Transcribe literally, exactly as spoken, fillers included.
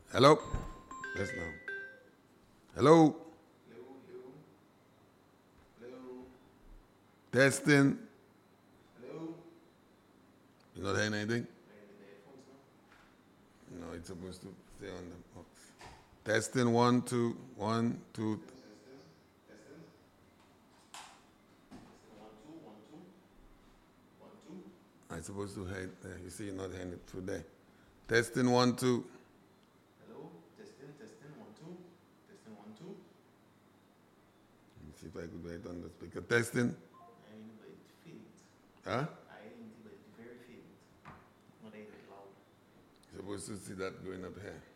Hello? Yes, now. Hello? Hello, hello, hello, Testing. hello. You not hearing anything? Maybe the headphones now. No, it's supposed to stay on the box. Testing one, two, one, two. Testing, testing, testing. One, two, one, two, one, two. I'm supposed to hear it there. You see, you're not hearing it through there. Testing one, two. Hello, testing, testing. One, two, testing. One, two. Let me see if I could write on the speaker. Testing. I ain't but it's faint. Huh? I ain't but it's very faint. Not ain't that loud. You're supposed to see that going up here.